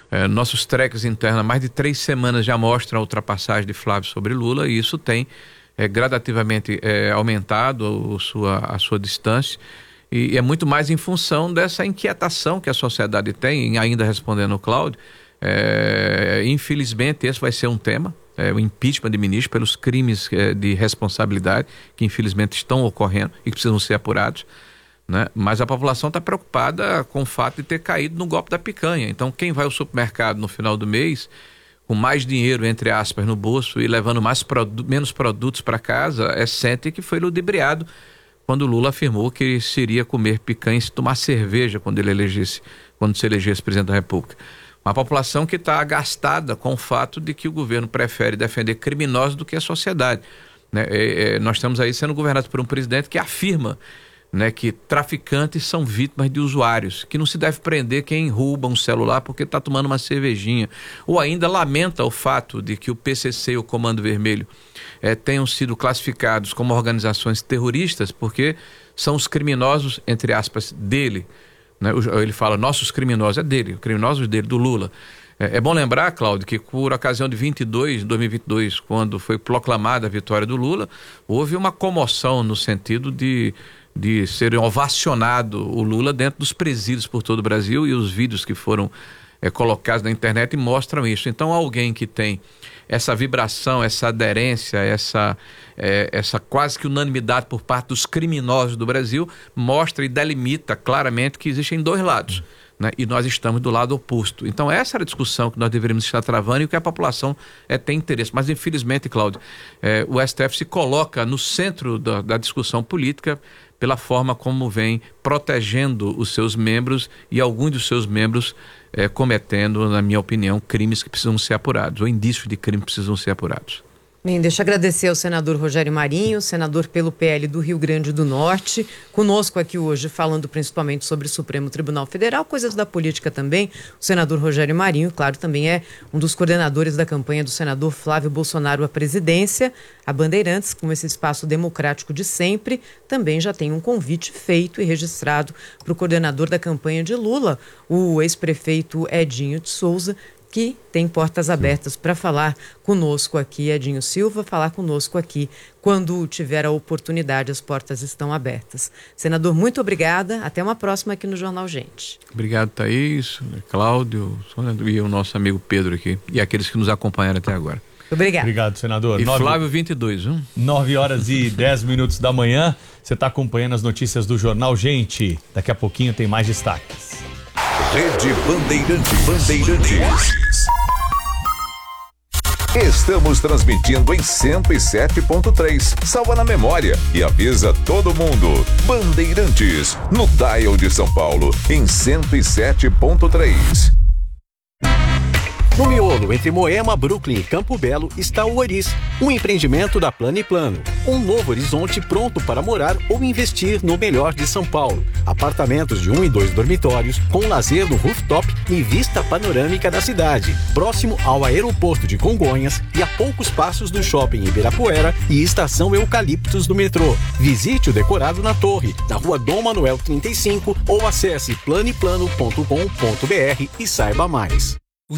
Nossos tracks internos, há mais de 3 semanas já mostram a ultrapassagem de Flávio sobre Lula, e isso tem gradativamente aumentado a sua distância, e é muito mais em função dessa inquietação que a sociedade tem. Ainda respondendo o Cláudio, infelizmente esse vai ser um tema, o impeachment de ministro pelos crimes de responsabilidade que infelizmente estão ocorrendo e que precisam ser apurados, né? Mas a população está preocupada com o fato de ter caído no golpe da picanha. Então quem vai ao supermercado no final do mês com mais dinheiro, entre aspas, no bolso e levando menos produtos para casa, sente que foi ludibriado quando Lula afirmou que se iria comer picanha e tomar cerveja quando se elegesse presidente da República. Uma população que está agastada com o fato de que o governo prefere defender criminosos do que a sociedade, né? Nós estamos aí sendo governados por um presidente que afirma, né, que traficantes são vítimas de usuários, que não se deve prender quem rouba um celular porque está tomando uma cervejinha, ou ainda lamenta o fato de que o PCC e o Comando Vermelho tenham sido classificados como organizações terroristas porque são os criminosos, entre aspas, dele, né? Ele fala nossos criminosos, dele, criminosos dele, do Lula. É bom lembrar, Cláudio, que por ocasião de 2022, quando foi proclamada a vitória do Lula, houve uma comoção no sentido de ser ovacionado o Lula dentro dos presídios por todo o Brasil, e os vídeos que foram colocados na internet mostram isso. Então alguém que tem essa vibração, essa aderência, essa quase que unanimidade por parte dos criminosos do Brasil, mostra e delimita claramente que existem 2 lados, né? E nós estamos do lado oposto. Então essa era a discussão que nós deveríamos estar travando e o que a população tem interesse. Mas infelizmente, Cláudio, o STF se coloca no centro da discussão política pela forma como vem protegendo os seus membros, e alguns dos seus membros cometendo, na minha opinião, crimes que precisam ser apurados, ou indícios de crime que precisam ser apurados. Bem, deixa eu agradecer ao senador Rogério Marinho, senador pelo PL do Rio Grande do Norte, conosco aqui hoje falando principalmente sobre o Supremo Tribunal Federal, coisas da política também. O senador Rogério Marinho, claro, também é um dos coordenadores da campanha do senador Flávio Bolsonaro à presidência. A Bandeirantes, com esse espaço democrático de sempre, também já tem um convite feito e registrado para o coordenador da campanha de Lula, o ex-prefeito Edinho de Souza, que tem portas abertas para falar conosco aqui, Edinho Silva, falar conosco aqui quando tiver a oportunidade, as portas estão abertas. Senador, muito obrigada, até uma próxima aqui no Jornal Gente. Obrigado, Thaís, Cláudio e o nosso amigo Pedro aqui, e aqueles que nos acompanharam até agora. Obrigado. Obrigado, senador. E Flávio 22, 9h10 da manhã, você está acompanhando as notícias do Jornal Gente. Daqui a pouquinho tem mais destaques. Rede Bandeirantes. Estamos transmitindo em 107.3. Salva na memória e avisa todo mundo. Bandeirantes, no dial de São Paulo, em 107.3. No miolo, entre Moema, Brooklyn e Campo Belo, está o Oris, um empreendimento da Plano e Plano. Um novo horizonte pronto para morar ou investir no melhor de São Paulo. Apartamentos de 1 e 2 dormitórios, com lazer no rooftop e vista panorâmica da cidade. Próximo ao aeroporto de Congonhas e a poucos passos do shopping Ibirapuera e estação Eucaliptos do metrô. Visite o decorado na Torre, na rua Dom Manuel 35, ou acesse planeplano.com.br e saiba mais.